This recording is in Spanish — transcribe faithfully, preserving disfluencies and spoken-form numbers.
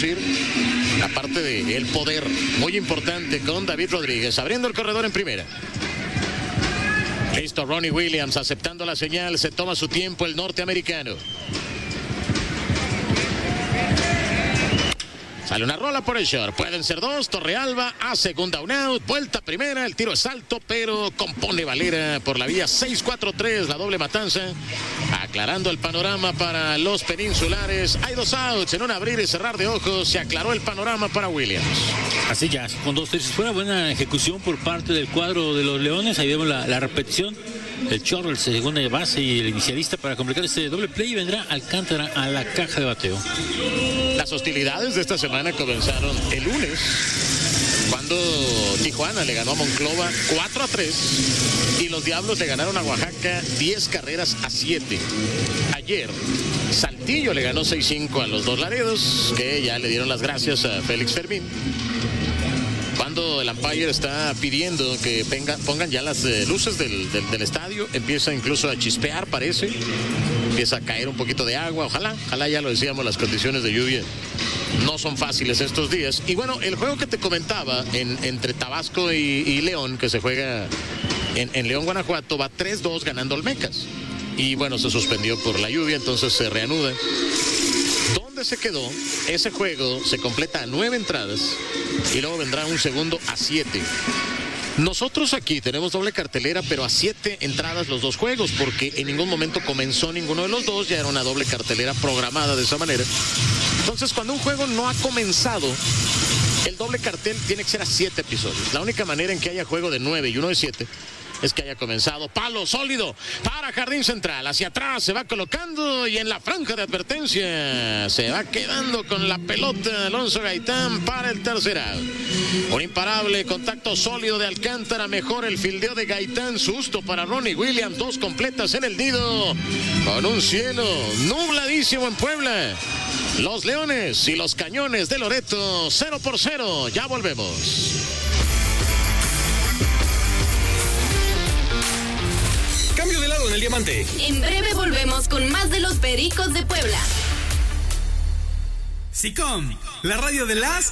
producir, la parte de el poder, muy importante con David Rodríguez, abriendo el corredor en primera. Listo, Ronnie Williams aceptando la señal, se toma su tiempo el norteamericano. Sale una rola por el short, pueden ser dos, Torrealba a segunda, un out, vuelta primera, el tiro es alto, pero compone Valera por la vía seis cuatro tres, la doble matanza, aclarando el panorama para los peninsulares. Hay dos outs, en un abrir y cerrar de ojos, se aclaró el panorama para Williams. Así ya, con dos tercios fuera, buena ejecución por parte del cuadro de los Leones, ahí vemos la, la repetición. El short, el segundo de base y el inicialista para completar este doble play, y vendrá Alcántara a la caja de bateo. Las hostilidades de esta semana comenzaron el lunes, cuando Tijuana le ganó a Monclova cuatro a tres y los Diablos le ganaron a Oaxaca diez carreras a siete. Ayer Saltillo le ganó seis cinco a los dos Laredos, que ya le dieron las gracias a Félix Fermín. Cuando el umpire está pidiendo que venga, pongan ya las eh, luces del, del, del estadio, empieza incluso a chispear, parece, empieza a caer un poquito de agua, ojalá, ojalá, ya lo decíamos, las condiciones de lluvia no son fáciles estos días. Y bueno, el juego que te comentaba en, entre Tabasco y, y León, que se juega en, en León, Guanajuato, va tres dos ganando Olmecas. Y bueno, se suspendió por la lluvia, entonces se reanuda. ¿Dónde se quedó? Ese juego se completa a nueve entradas y luego vendrá un segundo a siete. Nosotros aquí tenemos doble cartelera, pero a siete entradas los dos juegos, porque en ningún momento comenzó ninguno de los dos, ya era una doble cartelera programada de esa manera. Entonces, cuando un juego no ha comenzado, el doble cartel tiene que ser a siete episodios. La única manera en que haya juego de nueve y uno de siete es que haya comenzado. Palo sólido para Jardín Central, hacia atrás se va colocando y en la franja de advertencia se va quedando con la pelota Alonso Gaitán para el tercer out. Un imparable contacto sólido de Alcántara, mejor el fildeo de Gaitán, susto para Ronnie Williams, dos completas en el nido, con un cielo nubladísimo en Puebla. Los Leones y los Cañones de Loreto, cero por cero, ya volvemos. Cambio de lado en el diamante. En breve volvemos con más de los Pericos de Puebla. SICOM, la radio de las